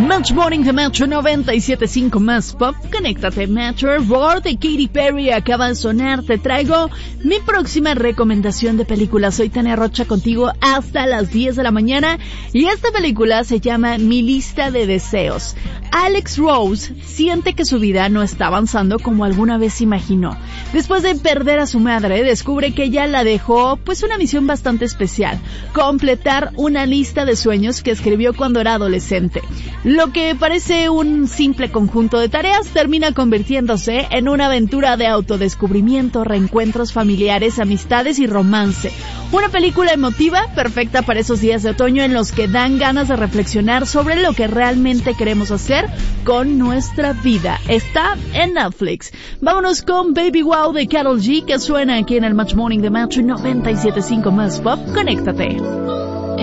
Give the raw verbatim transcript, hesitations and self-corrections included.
Match Morning de Metro noventa y siete punto cinco más pop. Conéctate, Metro. Roar de Katy Perry acaba de sonar. Te traigo mi próxima recomendación de película. Soy Tania Rocha contigo hasta las diez de la mañana. Y esta película se llama Mi lista de deseos. Alex Rose siente que su vida no está avanzando como alguna vez imaginó. Después de perder a su madre, descubre que ella la dejó pues una misión bastante especial: completar una lista de sueños que escribió cuando era adolescente. Lo que parece un simple conjunto de tareas termina convirtiéndose en una aventura de autodescubrimiento, reencuentros familiares, amistades y romance. Una película emotiva, perfecta para esos días de otoño en los que dan ganas de reflexionar sobre lo que realmente queremos hacer con nuestra vida. Está en Netflix. Vámonos con Baby Wow de Karol G, que suena aquí en el Match Morning de Metro noventa y siete punto cinco más pop. Conéctate.